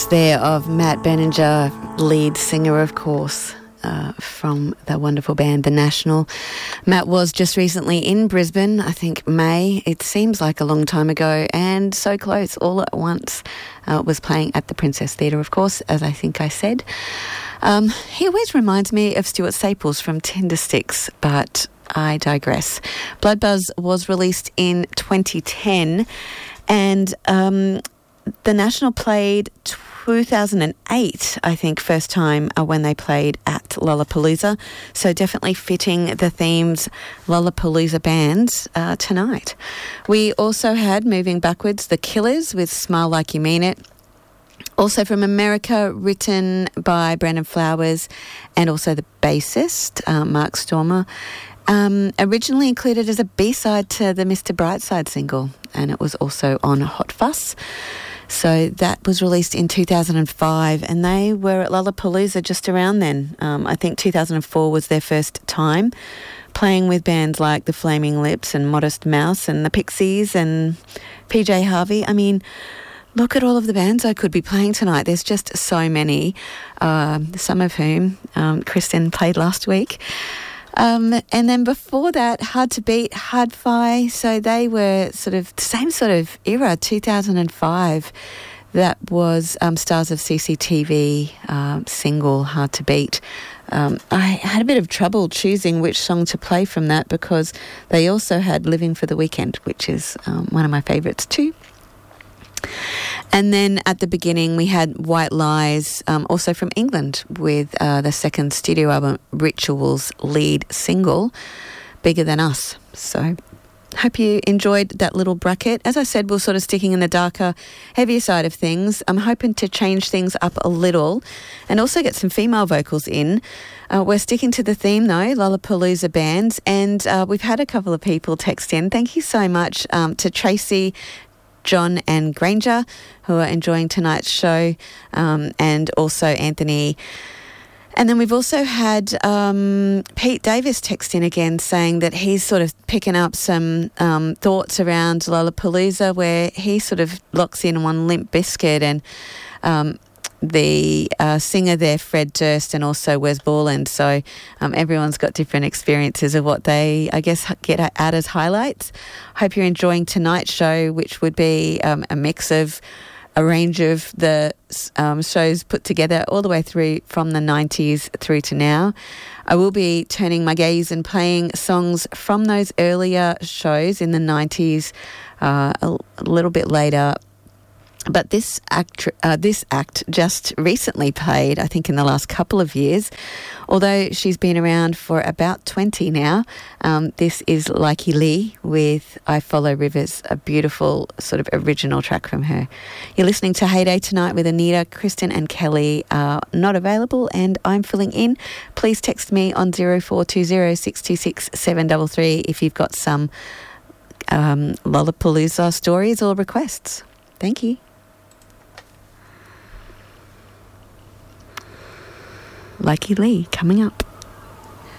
there of Matt Benninger, lead singer, of course, from the wonderful band The National. Matt was just recently in Brisbane, I think May. It seems like a long time ago, and so close all at once. Was playing at the Princess Theatre, of course, as I think I said. He always reminds me of Stuart Staples from Tender Sticks, but I digress. Blood Buzz was released in 2010, and The National played 2008, I think, first time when they played at Lollapalooza. So definitely fitting the themes Lollapalooza bands tonight. We also had, moving backwards, The Killers with Smile Like You Mean It. Also from America, written by Brandon Flowers and also the bassist, Mark Stormer. Originally included as a B-side to the Mr. Brightside single, and it was also on Hot Fuss. So that was released in 2005, and they were at Lollapalooza just around then. I think 2004 was their first time playing with bands like the Flaming Lips and Modest Mouse and the Pixies and PJ Harvey. I mean, look at all of the bands I could be playing tonight. There's just so many, some of whom Kristen played last week. And then before that, Hard to Beat, Hard Fi. So they were sort of the same sort of era, 2005. That was Stars of CCTV single, Hard to Beat. I had a bit of trouble choosing which song to play from that because they also had Living for the Weekend, which is one of my favourites too. And then at the beginning we had White Lies, also from England, with the second studio album Ritual's lead single, Bigger Than Us. So hope you enjoyed that little bracket. As I said, we're sort of sticking in the darker, heavier side of things. I'm hoping to change things up a little and also get some female vocals in. We're sticking to the theme though, Lollapalooza bands, and we've had a couple of people text in. Thank you so much to Tracy, John and Granger, who are enjoying tonight's show, and also Anthony. And then we've also had Pete Davis text in again saying that he's sort of picking up some thoughts around Lollapalooza, where he sort of locks in on Limp Bizkit and the singer there, Fred Durst, and also Wes Borland. So everyone's got different experiences of what they, I guess, get out as highlights. Hope you're enjoying tonight's show, which would be a mix of a range of the shows put together all the way through from the 90s through to now. I will be turning my gaze and playing songs from those earlier shows in the 90s a little bit later. But this act just recently played, I think in the last couple of years, although she's been around for about 20 now. This is Likey Lee with I Follow Rivers, a beautiful sort of original track from her. You're listening to Heyday tonight with Anita. Kristen and Kelly are not available and I'm filling in. Please text me on 0420 626 733 if you've got some Lollapalooza stories or requests. Thank you. Likey Lee coming up.